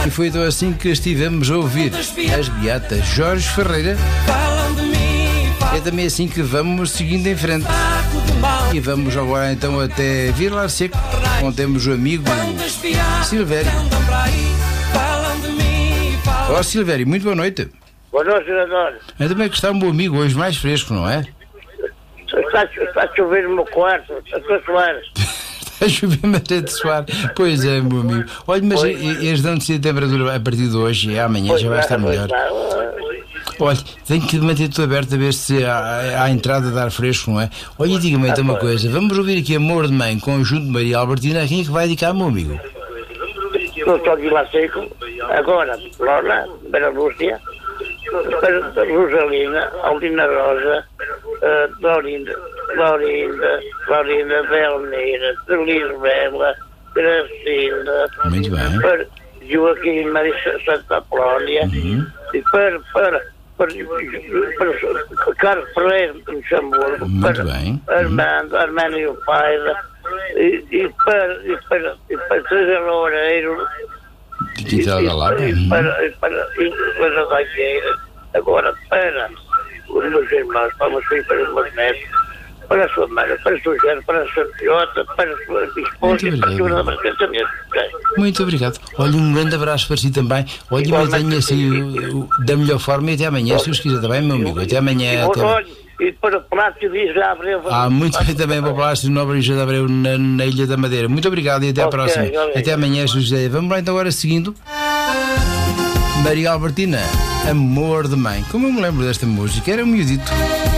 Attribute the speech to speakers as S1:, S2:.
S1: E foi então assim que estivemos a ouvir as beatas Jorge Ferreira. É também assim que vamos seguindo em frente. E vamos agora então até Vilar Seco, onde temos o amigo Silvério. Olá Silvério, muito boa noite.
S2: Boa noite, senador.
S1: Ainda bem que está o meu amigo hoje mais fresco, não é?
S2: Está a chover no meu quarto, estou a suar.
S1: Está a chover, mas é de suar. Pois é, meu amigo. Olha, mas eles dão-se a temperatura a partir de hoje e amanhã já vai estar melhor. Olha, tenho que manter tudo aberto a ver se há entrada de ar fresco, não é? Olha, diga-me então uma coisa. Vamos ouvir aqui Amor de Mãe, conjunto de Maria Albertina. Quem é que vai dedicar, meu amigo?
S2: Eu estou aqui lá seco, agora, Lola, para a Lúcia, para Rosalina, Aldina Rosa, Laurinda, Belmira, Lisbela, Gracinda,
S1: muito bem.
S2: Para Joaquim Maria Santa Apolónia, e para Carlos Pereira de Luxemburgo, para Armando e o Paiva, e para Teresa Loureiro,
S1: e
S2: para a Daqueira, agora para os meus irmãos, para os meus filhos, para os meus netos, para a sua mãe, para a sua gera, para a sua filhota, para a sua esposa e para a sua namorada.
S1: Muito obrigado. Olha, um grande abraço para si também. Olha, mantenha assim da melhor forma e até amanhã, se os quiser também, meu amigo. Até amanhã.
S2: E para o Palácio de Isla Abreu.
S1: Muito bem também para o Palácio Nobre de Abreu na Ilha da Madeira. Muito obrigado e até à próxima. Até amanhã, José. Vamos lá então agora seguindo. Maria Albertina, Amor de Mãe. Como eu me lembro desta música, era um miudito.